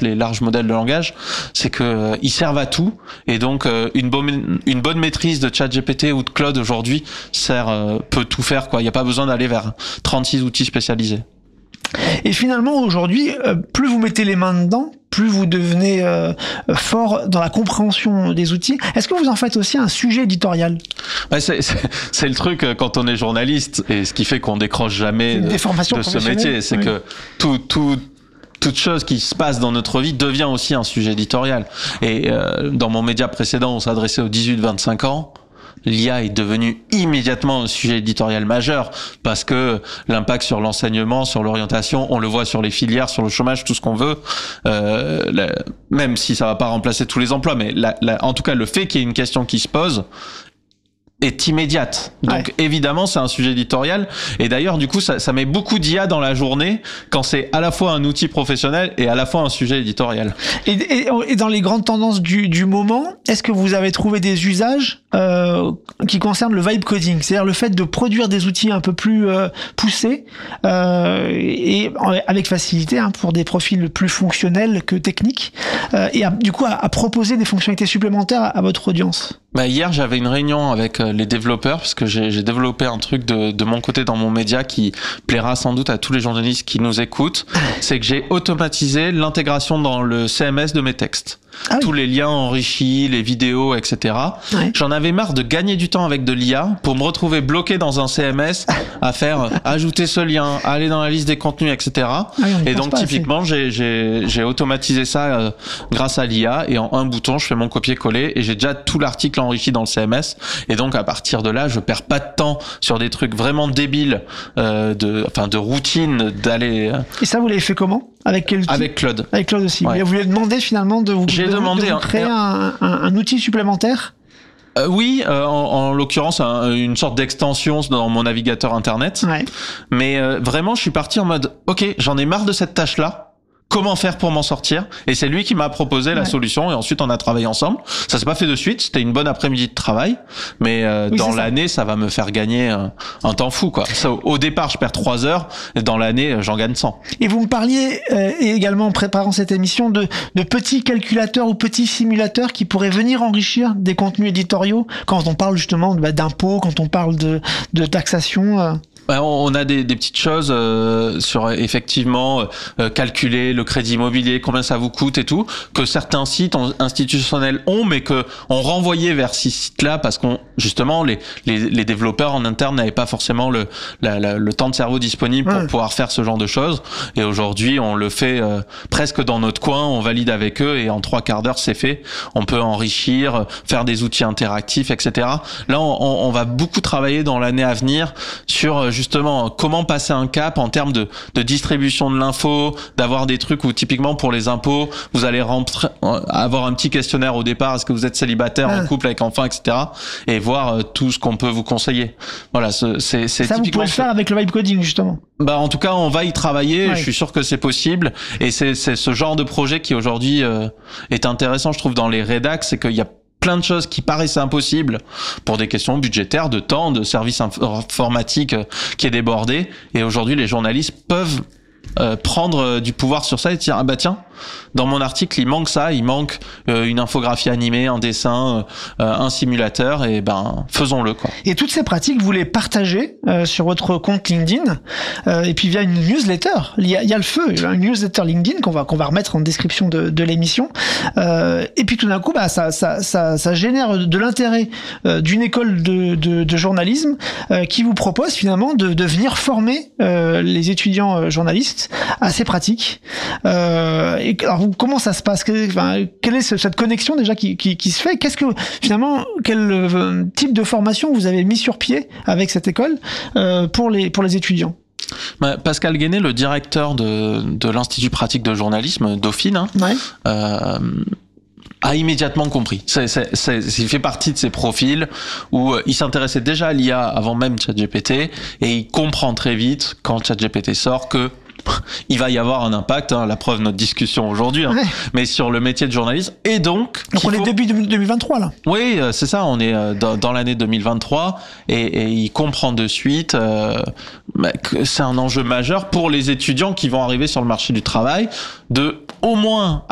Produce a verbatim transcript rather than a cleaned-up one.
les larges modèles de langage, c'est que euh, ils servent à tout, et donc euh, une bonne une bonne maîtrise de ChatGPT ou de Claude aujourd'hui sert euh, peut tout faire, quoi. Il y a pas besoin d'aller vers trente-six outils spécialisés. Et finalement, aujourd'hui, euh, plus vous mettez les mains dedans, plus vous devenez euh, fort dans la compréhension des outils. Est-ce que vous en faites aussi un sujet éditorial ? Ouais, c'est, c'est, c'est le truc quand on est journaliste, et ce qui fait qu'on décroche jamais de, de ce métier, c'est oui. que tout, tout, toute chose qui se passe dans notre vie devient aussi un sujet éditorial. Et euh, dans mon média précédent, on s'adressait aux dix-huit vingt-cinq ans. L'I A est devenue immédiatement un sujet éditorial majeur parce que l'impact sur l'enseignement, sur l'orientation, on le voit sur les filières, sur le chômage, tout ce qu'on veut. Euh, la, même si ça va pas remplacer tous les emplois, mais la, la, en tout cas, le fait qu'il y ait une question qui se pose est immédiate. Donc ouais. évidemment, c'est un sujet éditorial. Et d'ailleurs, du coup, ça, ça met beaucoup d'I A dans la journée quand c'est à la fois un outil professionnel et à la fois un sujet éditorial. Et, et, et dans les grandes tendances du, du moment, est-ce que vous avez trouvé des usages euh, qui concernent le vibe coding, c'est-à-dire le fait de produire des outils un peu plus euh, poussés euh, et avec facilité hein, pour des profils plus fonctionnels que techniques, euh, et à, du coup à, à proposer des fonctionnalités supplémentaires à, à votre audience? Bah hier, j'avais une réunion avec les développeurs parce que j'ai, j'ai développé un truc de, de mon côté dans mon média qui plaira sans doute à tous les journalistes qui nous écoutent. C'est que j'ai automatisé l'intégration dans le C M S de mes textes. Ah oui. Tous les liens enrichis, les vidéos, et cetera. Ouais. J'en avais marre de gagner du temps avec de l'I A pour me retrouver bloqué dans un C M S à faire ajouter ce lien, aller dans la liste des contenus, et cetera. Ah oui, et donc typiquement, j'ai, j'ai, j'ai automatisé ça euh, grâce à l'I A et en un bouton, je fais mon copier-coller et j'ai déjà tout l'article enrichi dans le C M S. Et donc à partir de là, je perds pas de temps sur des trucs vraiment débiles, euh, de, enfin de routine, d'aller. Euh... Et ça, vous l'avez fait comment? Avec quel outil? Avec Claude. Avec Claude aussi. Ouais. Vous lui avez demandé finalement de vous, J'ai de, demandé, de vous créer un, un, un outil supplémentaire? Euh, oui, euh, en, en l'occurrence, un, une sorte d'extension dans mon navigateur internet. Ouais. Mais euh, vraiment, je suis parti en mode, ok, j'en ai marre de cette tâche-là. Comment faire pour m'en sortir? Et c'est lui qui m'a proposé ouais. la solution et ensuite on a travaillé ensemble. Ça s'est pas fait de suite, c'était une bonne après-midi de travail, mais euh, oui, dans l'année ça. ça va me faire gagner un, un temps fou quoi. Ça, au départ je perds trois heures et dans l'année j'en gagne cent. Et vous me parliez euh, également en préparant cette émission de, de petits calculateurs ou petits simulateurs qui pourraient venir enrichir des contenus éditoriaux quand on parle justement bah, d'impôts, quand on parle de, de taxation. Euh... On a des, des petites choses euh, sur effectivement euh, calculer le crédit immobilier, combien ça vous coûte et tout, que certains sites institutionnels ont, mais que on renvoyait vers ces sites-là parce qu'on justement les, les les développeurs en interne n'avaient pas forcément le la, la, le temps de cerveau disponible pour ouais. pouvoir faire ce genre de choses. Et aujourd'hui, on le fait euh, presque dans notre coin, on valide avec eux et en trois quarts d'heure c'est fait. On peut enrichir, faire des outils interactifs, et cetera. Là, on, on va beaucoup travailler dans l'année à venir sur justement comment passer un cap en termes de, de distribution de l'info, d'avoir des trucs où typiquement pour les impôts, vous allez rentrer, avoir un petit questionnaire au départ, est-ce que vous êtes célibataire, ah. en couple, avec enfants, et cetera. Et voir euh, tout ce qu'on peut vous conseiller. Voilà, c'est, c'est, c'est ça, typiquement... vous pouvez le faire avec le vibe coding, justement. Bah, en tout cas, on va y travailler. Ouais. Je suis sûr que c'est possible. Et c'est, c'est ce genre de projet qui aujourd'hui euh, est intéressant, je trouve, dans les rédacs, c'est qu'il y a plein de choses qui paraissaient impossibles pour des questions budgétaires, de temps, de services informatiques qui est débordé. Et aujourd'hui, les journalistes peuvent euh, prendre du pouvoir sur ça et dire, ah bah tiens, dans mon article, il manque ça, il manque euh, une infographie animée, un dessin, euh, un simulateur, et ben faisons-le quoi. Et toutes ces pratiques, vous les partagez euh, sur votre compte LinkedIn, euh, et puis via une newsletter. Il y a, il y a le feu, une newsletter LinkedIn qu'on va qu'on va remettre en description de, de l'émission. Euh, et puis tout d'un coup, bah ça ça ça, ça génère de l'intérêt euh, d'une école de, de, de journalisme euh, qui vous propose finalement de, de venir former euh, les étudiants euh, journalistes à ces pratiques. Euh, et alors, comment ça se passe? Enfin, quelle est cette connexion déjà qui, qui, qui se fait? Qu'est-ce que finalement, quel euh, type de formation vous avez mis sur pied avec cette école euh, pour les pour les étudiants? Bah, Pascal Guéné, le directeur de, de l'Institut pratique de journalisme, Dauphine, hein, ouais. euh, a immédiatement compris. C'est, c'est, c'est, il fait partie de ces profils où il s'intéressait déjà à l'I A avant même ChatGPT et il comprend très vite quand ChatGPT sort que il va y avoir un impact, hein, la preuve notre discussion aujourd'hui, hein, ouais. mais sur le métier de journaliste. Et donc, donc on faut... est début deux mille vingt-trois là. Oui, c'est ça. On est dans, dans l'année deux mille vingt-trois et, et il comprend de suite euh, que c'est un enjeu majeur pour les étudiants qui vont arriver sur le marché du travail de au moins